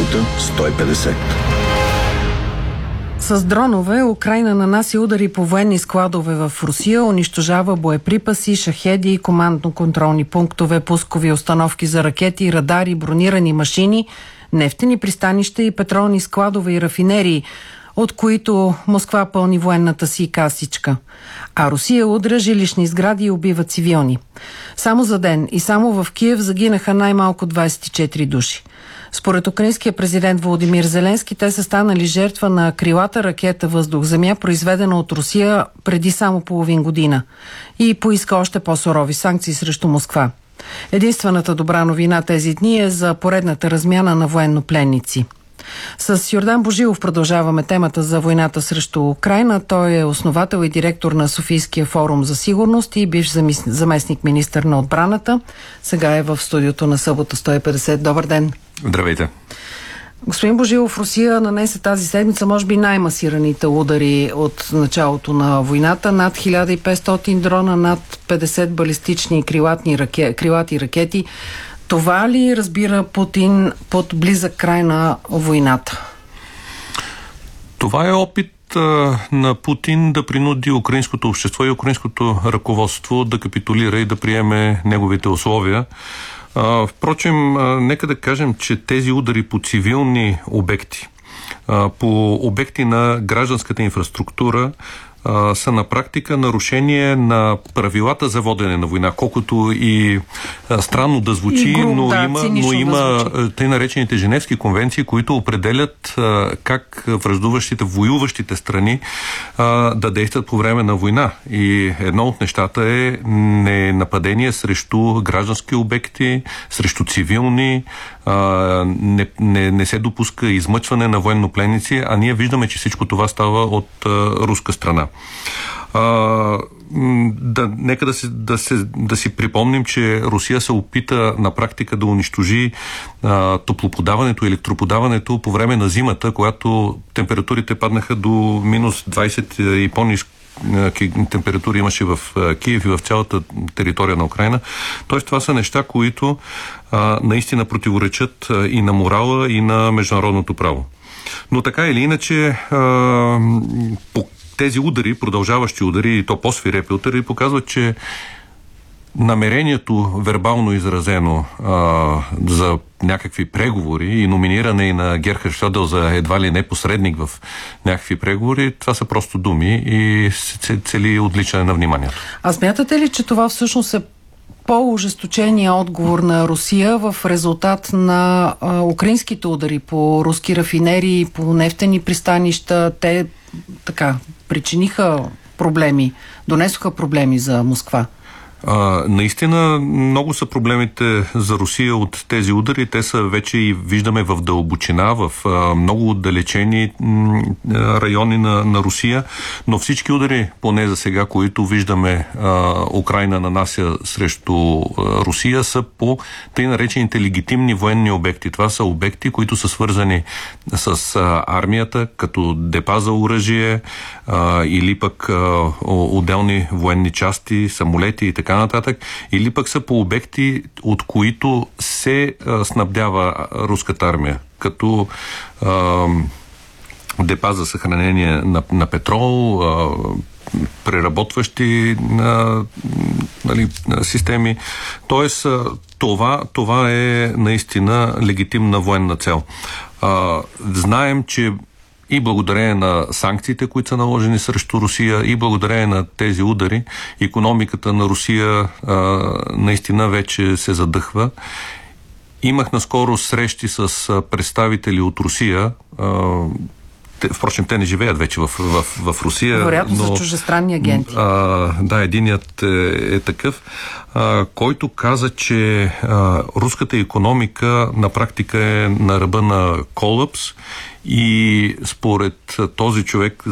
Събота 150. С дронове Украйна нанася удари по военни складове в Русия, унищожава боеприпаси, шахеди, командно-контролни пунктове, пускови установки за ракети, радари, бронирани машини, нефтени пристанища и петролни складове и рафинерии, от които Москва пълни военната си касичка. А Русия удря жилищни сгради и убива цивилни. Само за ден и само в Киев загинаха най-малко 24 души. Според украинския президент Володимир Зеленски, те са станали жертва на крилата ракета въздух-земя, произведена от Русия преди само половин година, и поиска още по-сурови санкции срещу Москва. Единствената добра новина тези дни е за поредната размяна на военнопленници. С Йордан Божилов продължаваме темата за войната срещу Украйна. Той е основател и директор на Софийския форум за сигурност и бивш заместник министър на отбраната. Сега е в студиото на Събота 150. Добър ден! Здравейте! Господин Божилов, Русия нанесе тази седмица може би най-масираните удари от началото на войната. Над 1500 дрона, над 50 балистични крилати ракети. Това ли разбира Путин под близък край на войната? Това е опит на Путин да принуди украинското общество и украинското ръководство да капитулира и да приеме неговите условия. Впрочем, нека да кажем, че тези удари по цивилни обекти, по обекти на гражданската инфраструктура, са на практика нарушение на правилата за водене на война, колкото и странно да звучи, но има тъй наречените Женевски конвенции, които определят как враждуващите, воюващите страни да действат по време на война. И едно от нещата е нападение срещу граждански обекти, срещу цивилни, не се допуска измъчване на военнопленници, а ние виждаме, че всичко това става от руска страна. Нека да си припомним, че Русия се опита на практика да унищожи топлоподаването и електроподаването по време на зимата, когато температурите паднаха до минус 20 и по-ниски температури имаше в Киев и в цялата територия на Украйна. Тоест това са неща, които наистина противоречат и на морала, и на международното право. Но така или иначе по тези удари, продължаващи удари, и то по-свирепи удари, показват, че намерението, вербално изразено за някакви преговори и номиниране и на Герхард Шрьодер за едва ли не посредник в някакви преговори, това са просто думи и се цели отвличане на вниманието. А смятате ли, че това всъщност е по-ожесточения отговор на Русия в резултат на украинските удари по руски рафинерии, по нефтени пристанища? Те така причиниха проблеми, донесоха проблеми за Москва. Наистина много са проблемите за Русия от тези удари. Те са вече и виждаме в дълбочина, в много отдалечени райони на Русия, но всички удари, поне за сега, които виждаме Украйна нанася срещу Русия, са по тъй наречените легитимни военни обекти. Това са обекти, които са свързани с армията, като депа за оръжие или пък отделни военни части, самолети и така нататък, или пък са по обекти, от които се снабдява руската армия, като депа за съхранение на петрол, преработващи системи. Тоест, това е наистина легитимна военна цел. Знаем, че и благодарение на санкциите, които са наложени срещу Русия, и благодарение на тези удари, икономиката на Русия наистина вече се задъхва. Имах наскоро срещи с представители от Русия. Впрочем, те не живеят вече в Русия. Вероятно са чуждестранни агенти. Да, единият е такъв, който каза, че руската икономика на практика е на ръба на колапс и според този човек,